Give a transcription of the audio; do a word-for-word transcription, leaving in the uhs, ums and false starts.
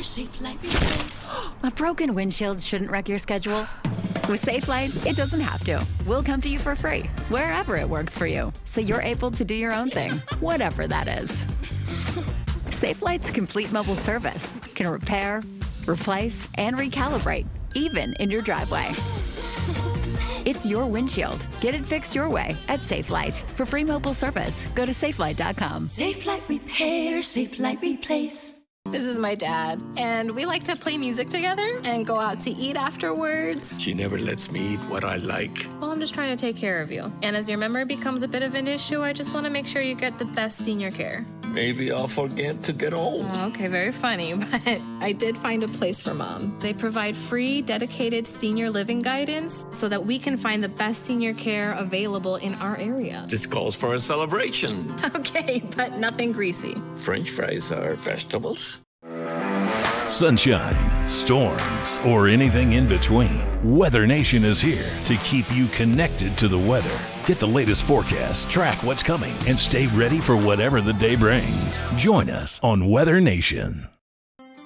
Safelite Replace. A broken windshield shouldn't wreck your schedule. With Safelite, it doesn't have to. We'll come to you for free, wherever it works for you, so you're able to do your own thing, whatever that is. Safelite's complete mobile service can repair, replace, and recalibrate, even in your driveway. It's your windshield. Get it fixed your way at Safelite. For free mobile service, go to safelite dot com. Safelite Repair, Safelite Replace. This is my dad, and we like to play music together and go out to eat afterwards. She never lets me eat what I like. Well, I'm just trying to take care of you. And as your memory becomes a bit of an issue, I just want to make sure you get the best senior care. Maybe I'll forget to get old. Oh, okay, very funny, but I did find a place for Mom. They provide free, dedicated senior living guidance so that we can find the best senior care available in our area. This calls for a celebration. Okay, but nothing greasy. French fries are vegetables. Sunshine, storms, or anything in between, Weather Nation is here to keep you connected to the weather. Get the latest forecast, track what's coming, and stay ready for whatever the day brings. Join us on Weather Nation.